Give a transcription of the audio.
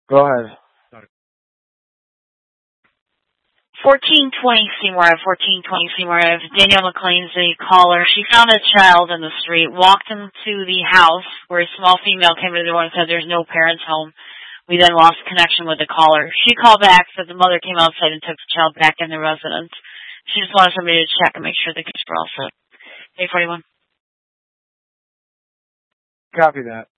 Go ahead. 1420 Seymour Ave, 1420 Seymour Ave. Danielle McLean's the caller. She found a child in the street, walked him to the house where a small female came to the door and said there's no parents home. We then lost connection with the caller. She called back, said the mother came outside and took the child back in the residence. She just wanted somebody to check and make sure the kids were all set. 841. Copy that.